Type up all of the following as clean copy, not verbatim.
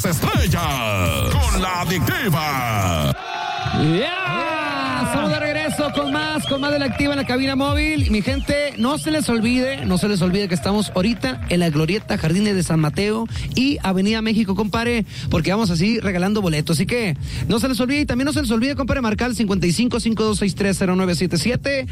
Estrella con la adictiva. Estamos de regreso con más de la activa en la cabina móvil. Mi gente, no se les olvide que estamos ahorita en la Glorieta Jardines de San Mateo y Avenida México, compadre, porque vamos así regalando boletos. Así que no se les olvide, y también no se les olvide, compadre, marcar el 5552630977,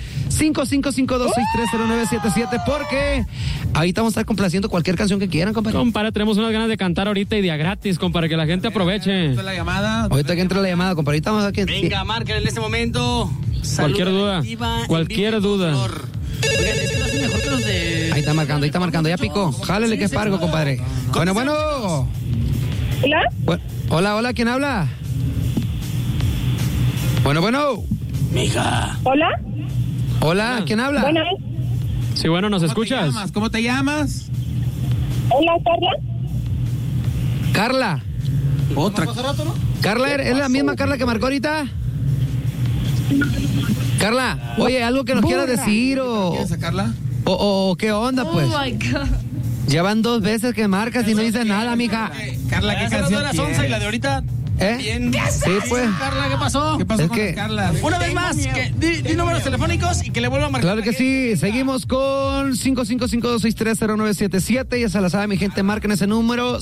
5552630977, porque ahorita vamos a estar complaciendo cualquier canción que quieran, compadre. Compadre, tenemos unas ganas de cantar ahorita y día gratis, compadre, que la gente aproveche. La llamada. Ahorita que entre la llamada, compadre, ahorita vamos aquí. Venga, marquen en este momento. Cualquier duda. Cualquier duda. Oigan, es que lo hacen mejor que los de... Ahí está marcando, ya picó. Jálele que es pargo, compadre. Bueno. ¿Hola? Hola, ¿quién habla? Bueno. Mija. ¿Hola? ¿Quién habla? Bueno. Sí, bueno, ¿nos escuchas? ¿Cómo te llamas? Hola, Carla. Carla. Otra. Carla, ¿es la misma Carla que marcó ahorita? Carla, oye, algo que nos quieras decir ¿Quieres sacarla? o qué onda, pues. Oh my God. Ya van 2 veces que marcas y no dices nada, mija. Carla, ¿qué canción de las 11 y la de ahorita. Bien. Sí, pues. Carla, ¿qué pasó? ¿Qué pasó Es con que- Carla? Una vez más, que di números telefónicos y que le vuelva a marcar. Claro que sí, seguimos con 5552630977, ya se la sabe mi gente, marquen ese número,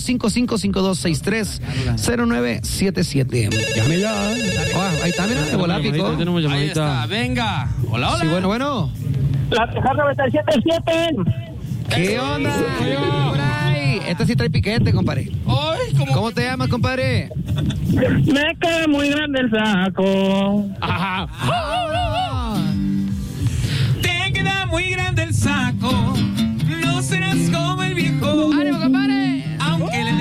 5552630977. Llámela. Ahí está, mira, de volada, picó. Tenemos Ahí llamadita. está, venga. Hola. Sí, bueno. La Tejar 977. ¿Qué onda? Por ahí. Este sí trae piquete, compadre. Ay, ¿Cómo te llamas, compadre? Me queda muy grande el saco. Ajá. Te queda muy grande el saco.